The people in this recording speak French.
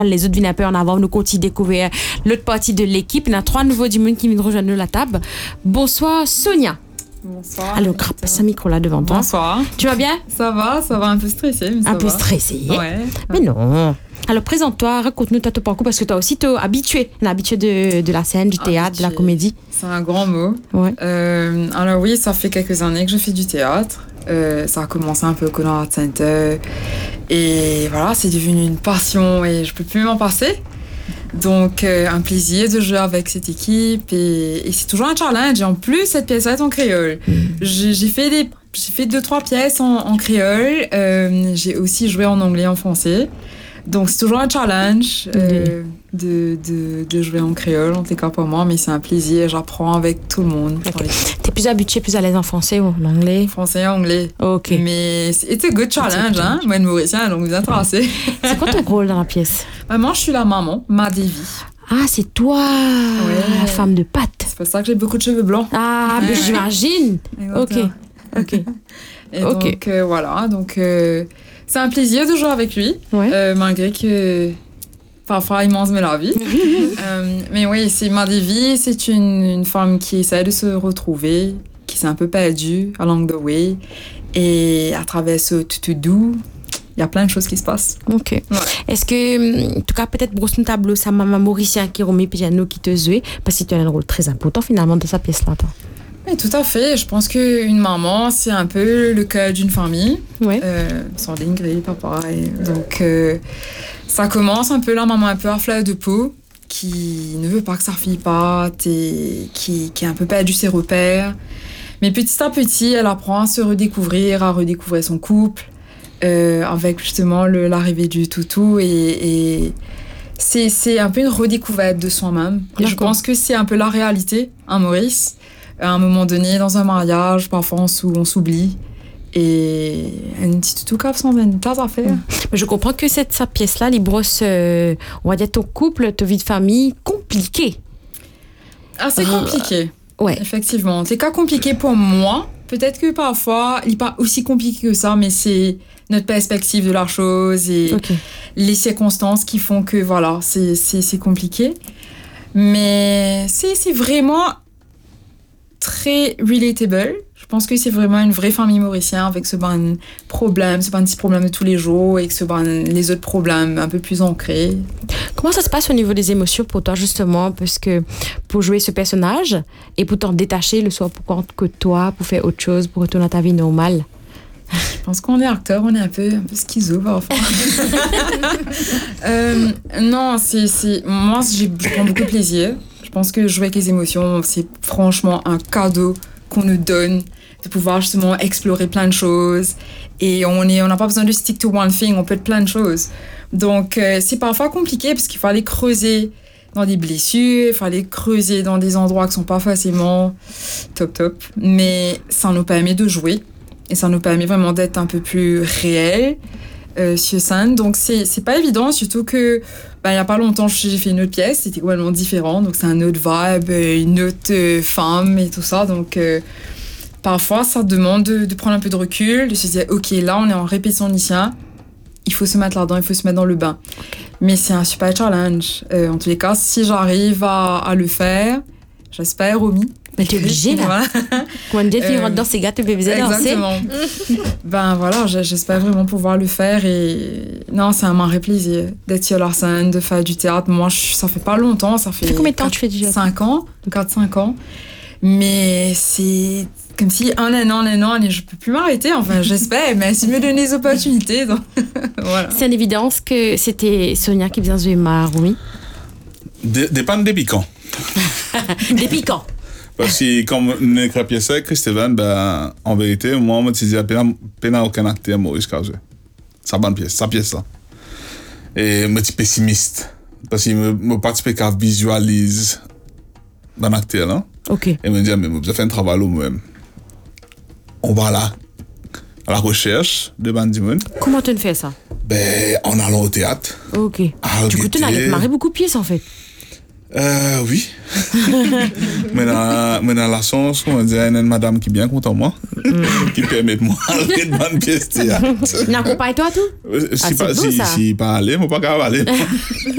Les autres viennent un peu en avant, nous continuons de découvrir l'autre partie de l'équipe. Il y a 3 nouveaux du monde qui viennent rejoindre la table. Bonsoir Sonia. Bonsoir. Alors, grappe ce micro là devant toi. Bonsoir. Tu vas bien? Ça va un peu stressé. Mais ça un peu va. stressé? Ouais. Mais non. Alors, présente-toi, raconte-nous ton parcours parce que toi aussi, tu es habitué de la scène, du théâtre, de la comédie. C'est un grand mot. Ouais. Alors oui, ça fait quelques années que je fais du théâtre. Ça a commencé un peu au Connard Art Center. Et voilà, c'est devenu une passion et je peux plus m'en passer. Donc, un plaisir de jouer avec cette équipe et c'est toujours un challenge. Et en plus, cette pièce-là est en créole. J'ai fait 2-3 pièces en créole. J'ai aussi joué en anglais et en français. Donc, c'est toujours un challenge de jouer en créole, en tout cas pour moi, mais c'est un plaisir. J'apprends avec tout le monde. Okay. T'es plus habitué, plus à l'aise en français ou en anglais? Français et anglais. Ok. Mais c'est un good challenge, hein. Moi, de Mauricien, donc bien tracé. C'est quoi ton rôle dans la pièce? Moi, je suis la maman, Ma Devi. Ah, c'est toi, la femme de pâte. C'est pour ça que j'ai beaucoup de cheveux blancs. Ah, mais j'imagine. Ok. Et donc, voilà. Donc, c'est un plaisir de jouer avec lui, malgré que parfois il mange la vie. Mais oui, c'est Ma Devi, c'est une femme qui essaie de se retrouver, qui s'est un peu perdue along the way. Et à travers ce tout doux, il y a plein de choses qui se passent. Ok. Ouais. Est-ce que, en tout cas, peut-être brosse un tableau, sa maman Mauricien qui remet piano qui te joue, parce que tu as un rôle très important finalement dans sa pièce-là, toi. Oui, tout à fait. Je pense qu'une maman, c'est un peu le cœur d'une famille. Ouais. Sans Ingrid, papa. Donc, ça commence un peu la maman un peu à fleur de peau, qui ne veut pas que sa fille parte et qui est un peu perdu ses repères. Mais petit à petit, elle apprend à se redécouvrir, à redécouvrir son couple, avec justement l'arrivée du toutou et c'est un peu une redécouverte de soi-même. Et je pense que c'est un peu la réalité à Maurice. À un moment donné, dans un mariage, parfois on s'oublie. Et un petit toutou cap sans une place à faire. Je comprends que sa pièce-là, les brosses, on va dire ton couple, ta vie de famille, compliquée. Ah, c'est compliqué. Ouais. Effectivement. C'est cas compliqué pour moi. Peut-être que parfois, il n'est pas aussi compliqué que ça, mais c'est notre perspective de la chose et les circonstances qui font que, voilà, c'est compliqué. Mais c'est vraiment très relatable. Je pense que c'est vraiment une vraie famille mauricienne avec ce problème, ce petit problème de tous les jours et les autres problèmes un peu plus ancrés. Comment ça se passe au niveau des émotions pour toi justement, parce que pour jouer ce personnage et pour t'en détacher le soir pour que toi, pour faire autre chose, pour retourner à ta vie normale? Je pense qu'on est acteur, on est un peu schizo parfois. Non, moi je prends beaucoup de plaisir. Je pense que jouer avec les émotions, c'est franchement un cadeau qu'on nous donne de pouvoir justement explorer plein de choses. Et on n'a pas besoin de stick to one thing, on peut être plein de choses. Donc, c'est parfois compliqué parce qu'il faut aller creuser dans des blessures, il faut aller creuser dans des endroits qui ne sont pas forcément top. Mais ça nous permet de jouer et ça nous permet vraiment d'être un peu plus réel sur scène. Donc, c'est pas évident, surtout que il n'y a pas longtemps, j'ai fait une autre pièce, c'était complètement différent. Donc, c'est un autre vibe, une autre femme et tout ça. Donc, parfois, ça demande de prendre un peu de recul, de se dire, OK, là, on est en répétition initiale. Il faut se mettre là-dedans, il faut se mettre dans le bain. Mais c'est un super challenge. En tous les cas, si j'arrive à le faire, j'espère, Romy. Mais t'es obligée, là. Voilà. Quand une fille rentre dans ses gars, tu peux danser. Exactement. Ben voilà, j'espère vraiment pouvoir le faire. Et non, c'est un vrai plaisir d'être sur la scène, de faire du théâtre. Moi, ça fait pas longtemps. Ça fait combien de temps tu fais du théâtre? 4-5 ans. Mais c'est comme si un an, et je peux plus m'arrêter. Enfin, j'espère, mais si me donne des opportunités. Donc, voilà. C'est une évidence que c'était Sonia qui vient jouer Maroumi. Dépend des piquants. Des piquants. Parce que comme nous écrit pièce avec Steven, ben, en vérité, moi, on me disait à peine aucun acteur Maurice Cazé. Sa bonne pièce, sa pièce là. Et je suis pessimiste. Parce que je participe qu'à visualise d'un acteur là. Ok. Et me dit, mais je fais un travail moi-même. On va là, à la recherche de Bandimon. Comment tu fais ça? Ben, en allant au théâtre. Ok. Du coup, tu as marré beaucoup de pièces en fait. Oui. Mais dans la chance, on dit, il y a une madame qui est bien contente de moi, qui permet de moi de bonne pièce théâtre. N'accompagne-toi tout? Si pas aller, je ne peux pas aller.